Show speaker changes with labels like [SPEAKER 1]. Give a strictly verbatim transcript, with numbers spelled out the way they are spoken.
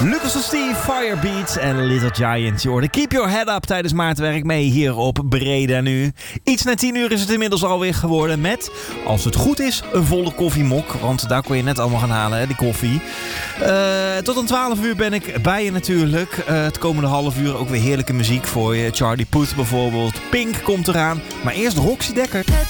[SPEAKER 1] Lucas en Steve, Firebeat en Little Giant. Je hoorde Keep Your Head Up tijdens Maartwerk mee hier op Breda nu. Iets na tien uur is het inmiddels alweer geworden met, als het goed is, een volle koffiemok. Want daar kon je net allemaal gaan halen, hè, die koffie. Uh, tot een twaalf uur ben ik bij je natuurlijk. Uh, het komende half uur ook weer heerlijke muziek voor je. Charlie Puth bijvoorbeeld. Pink komt eraan. Maar eerst Roxy Dekker.
[SPEAKER 2] Het